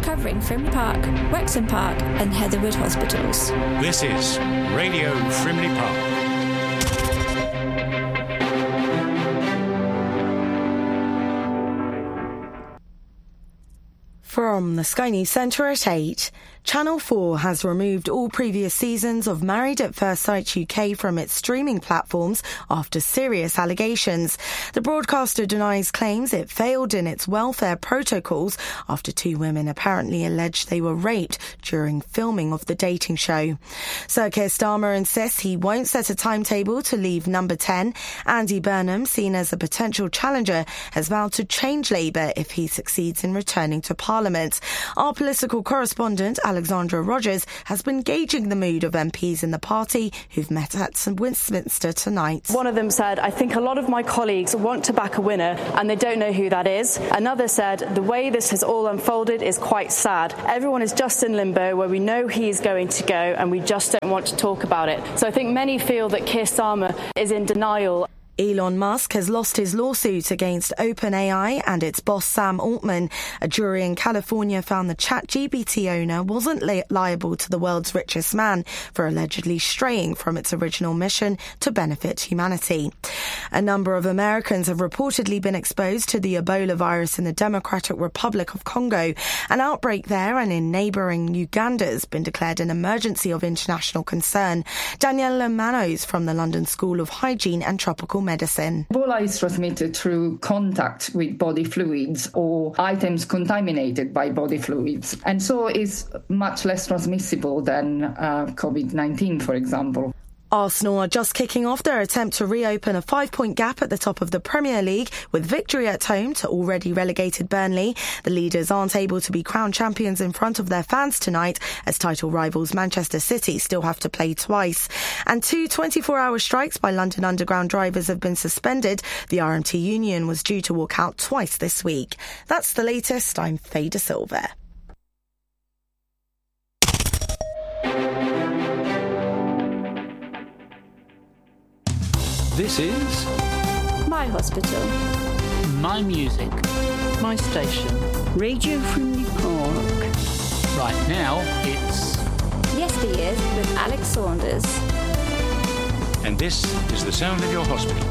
covering Frimley Park, Wexham Park and Heatherwood hospitals. This is Radio Frimley Park. From the Sky News Centre at 8, Channel 4 has removed all previous seasons of Married at First Sight UK from its streaming platforms after serious allegations. The broadcaster denies claims it failed in its welfare protocols after two women apparently alleged they were raped during filming of the dating show. Sir Keir Starmer insists he won't set a timetable to leave Number 10. Andy Burnham, seen as a potential challenger, has vowed to change Labour if he succeeds in returning to Parliament. Our political correspondent, Alexandra Rogers, has been gauging the mood of MPs in the party who've met at Westminster tonight. One of them said, I think a lot of my colleagues want to back a winner and they don't know who that is. Another said, the way this has all unfolded is quite sad. Everyone is just in limbo where we know he's going to go and we just don't want to talk about it. So I think many feel that Keir Starmer is in denial. Elon Musk has lost his lawsuit against OpenAI and its boss Sam Altman. A jury in California found the ChatGPT owner wasn't liable to the world's richest man for allegedly straying from its original mission to benefit humanity. A number of Americans have reportedly been exposed to the Ebola virus in the Democratic Republic of Congo. An outbreak there and in neighbouring Uganda has been declared an emergency of international concern. Daniela Manos from the London School of Hygiene and Tropical Medicine. Ebola is transmitted through contact with body fluids or items contaminated by body fluids, and so is much less transmissible than COVID-19, for example. Arsenal are just kicking off their attempt to reopen a 5-point gap at the top of the Premier League with victory at home to already relegated Burnley. The leaders aren't able to be crowned champions in front of their fans tonight as title rivals Manchester City still have to play twice. And two 24-hour strikes by London Underground drivers have been suspended. The RMT union was due to walk out twice this week. That's the latest. I'm Faye De Silva. This is My hospital. My music. My station. Radio Frimley Park. Right now, it's Yesteryears with Alex Saunders. And this is the sound of your hospital.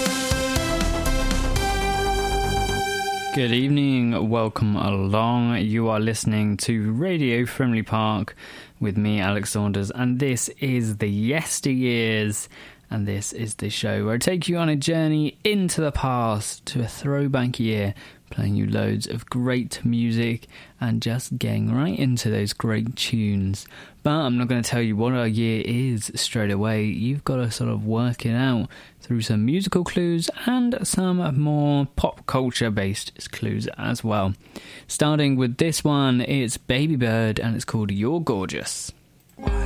Good evening, welcome along. You are listening to Radio Frimley Park with me, Alex Saunders, and this is the Yesteryears. And this is the show where I take you on a journey into the past to a throwback year, playing you loads of great music and just getting right into those great tunes. But I'm not going to tell you what our year is straight away. You've got to sort of work it out through some musical clues and some more pop culture based clues as well. Starting with this one, it's Baby Bird and it's called You're Gorgeous. Why